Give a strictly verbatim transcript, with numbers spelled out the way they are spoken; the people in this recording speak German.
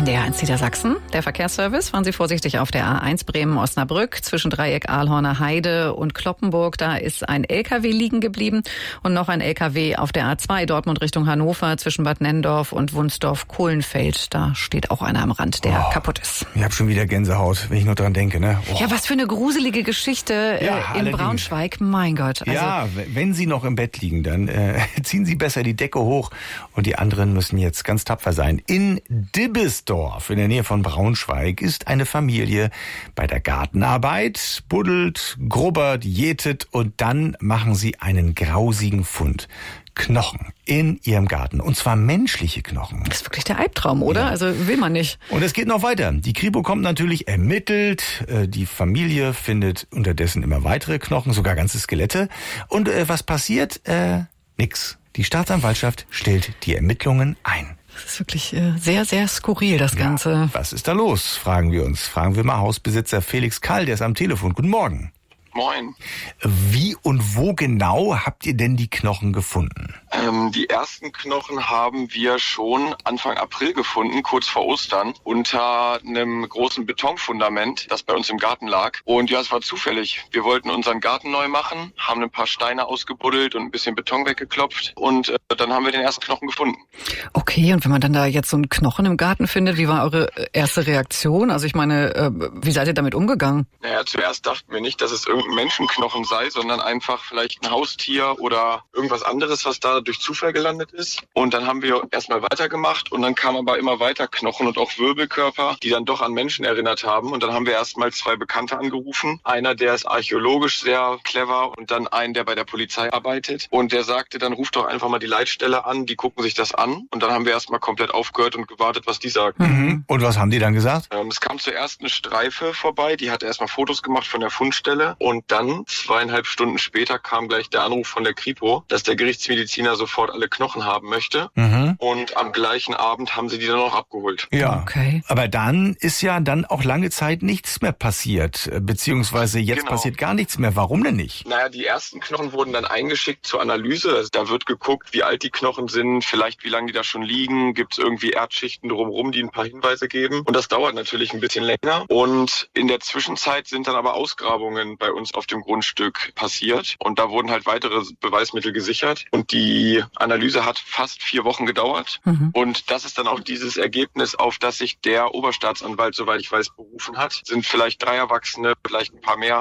N D R eins Niedersachsen, der Verkehrsservice. Fahren Sie vorsichtig auf der A eins Bremen-Osnabrück zwischen Dreieck Ahlhorner Heide und Kloppenburg. Da ist ein L K W liegen geblieben und noch ein L K W auf der A zwei Dortmund Richtung Hannover zwischen Bad Nenndorf und Wunsdorf-Kohlenfeld. Da steht auch einer am Rand, der oh, kaputt ist. Ich habe schon wieder Gänsehaut, wenn ich nur dran denke. Ne? Oh. Ja, was für eine gruselige Geschichte äh, ja, in allerdings. Braunschweig. Mein Gott. Also ja, wenn Sie noch im Bett liegen, dann äh, ziehen Sie besser die Decke hoch und die anderen müssen jetzt ganz tapfer sein. In Dibbesdorf in der Nähe von Braunschweig ist eine Familie bei der Gartenarbeit, buddelt, grubbert, jätet und dann machen sie einen grausigen Fund. Knochen in ihrem Garten. Und zwar menschliche Knochen. Das ist wirklich der Albtraum, oder? Ja. Also will man nicht. Und es geht noch weiter. Die Kripo kommt natürlich, ermittelt. Die Familie findet unterdessen immer weitere Knochen, sogar ganze Skelette. Und äh, was passiert? Äh, nix. Die Staatsanwaltschaft stellt die Ermittlungen ein. Das ist wirklich äh, sehr, sehr skurril, das Ganze. Ja, was ist da los, fragen wir uns. Fragen wir mal Hausbesitzer Felix Kall, der ist am Telefon. Guten Morgen. Moin. Wie und wo genau habt ihr denn die Knochen gefunden? Ähm, die ersten Knochen haben wir schon Anfang April gefunden, kurz vor Ostern, unter einem großen Betonfundament, das bei uns im Garten lag. Und ja, es war zufällig. Wir wollten unseren Garten neu machen, haben ein paar Steine ausgebuddelt und ein bisschen Beton weggeklopft und äh, dann haben wir den ersten Knochen gefunden. Okay, und wenn man dann da jetzt so einen Knochen im Garten findet, wie war eure erste Reaktion? Also ich meine, äh, wie seid ihr damit umgegangen? Naja, zuerst dachten wir nicht, dass es irgendwie ein Menschenknochen sei, sondern einfach vielleicht ein Haustier oder irgendwas anderes, was da durch Zufall gelandet ist. Und dann haben wir erstmal weitergemacht und dann kamen aber immer weiter Knochen und auch Wirbelkörper, die dann doch an Menschen erinnert haben. Und dann haben wir erstmal zwei Bekannte angerufen. Einer, der ist archäologisch sehr clever und dann einen, der bei der Polizei arbeitet. Und der sagte, dann ruft doch einfach mal die Leitstelle an, die gucken sich das an. Und dann haben wir erstmal komplett aufgehört und gewartet, was die sagen. Mhm. Und was haben die dann gesagt? Ähm, es kam zuerst eine Streife vorbei, die hatte erstmal Fotos gemacht von der Fundstelle. Und dann, zweieinhalb Stunden später, kam gleich der Anruf von der Kripo, dass der Gerichtsmediziner sofort alle Knochen haben möchte. Mhm. Und am gleichen Abend haben sie die dann noch abgeholt. Ja, okay. Aber dann ist ja dann auch lange Zeit nichts mehr passiert. Beziehungsweise jetzt genau. passiert gar nichts mehr. Warum denn nicht? Naja, die ersten Knochen wurden dann eingeschickt zur Analyse. Also da wird geguckt, wie alt die Knochen sind, vielleicht wie lange die da schon liegen. Gibt es irgendwie Erdschichten drumherum, die ein paar Hinweise geben. Und das dauert natürlich ein bisschen länger. Und in der Zwischenzeit sind dann aber Ausgrabungen bei uns auf dem Grundstück passiert. Und da wurden halt weitere Beweismittel gesichert. Und die Analyse hat fast vier Wochen gedauert. Mhm. Und das ist dann auch dieses Ergebnis, auf das sich der Oberstaatsanwalt, soweit ich weiß, berufen hat. Sind vielleicht drei Erwachsene, vielleicht ein paar mehr.